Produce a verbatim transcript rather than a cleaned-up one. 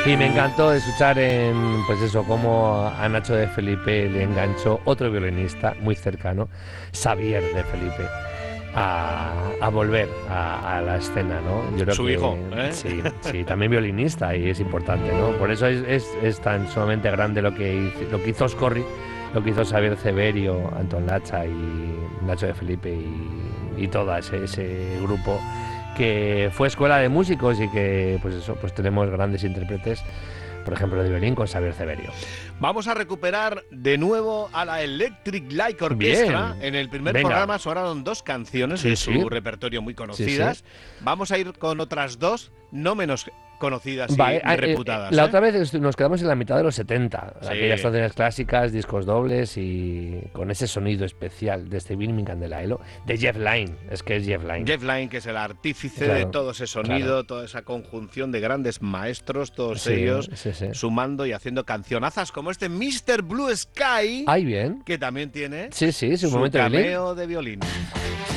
Y me encantó escuchar en, pues eso, cómo a Nacho de Felipe le enganchó otro violinista muy cercano, Xavier de Felipe, a, a volver a, a la escena, ¿no? Yo creo Su que, hijo, ¿eh? Sí, sí, también violinista y es importante, ¿no? Por eso es, es, es tan sumamente grande lo que, hizo, lo que hizo Oscorri, lo que hizo Xavier Severio, Antón Lacha y Nacho de Felipe y, y todo ese, ese grupo que fue escuela de músicos y que pues eso, pues tenemos grandes intérpretes, por ejemplo de violín con Xavier Severio. Vamos a recuperar de nuevo a la Electric Light Orchestra. Bien. En el primer Venga. programa sonaron dos canciones Sí, de su sí. repertorio muy conocidas. Sí, sí. Vamos a ir con otras dos, no menos conocidas y Vale, eh, reputadas. la ¿eh? otra vez nos quedamos en la mitad de los setenta, Sí. aquellas canciones clásicas, discos dobles y con ese sonido especial de este Birmingham Candelaelo, de Jeff Lynne, es que es Jeff Lynne. Jeff Lynne, que es el artífice Claro, de todo ese sonido, claro. toda esa conjunción de grandes maestros, todos Sí, ellos sí, sí. sumando y haciendo cancionazas como este mister Blue Sky, Ay, bien. que también tiene Sí, sí, es un su momento de violín. cameo de violín.